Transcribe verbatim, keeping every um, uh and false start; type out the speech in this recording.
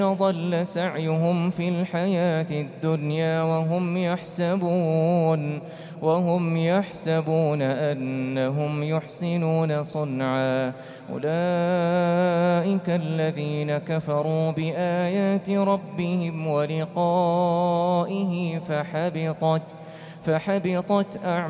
ضل سعيهم في الحياة الدنيا وهم يحسبون وهم يحسبون أنهم يحسنون صنعا أولئك الذين كفروا بآيات ربهم ولقائه فحبطت فحبطت أعمالهم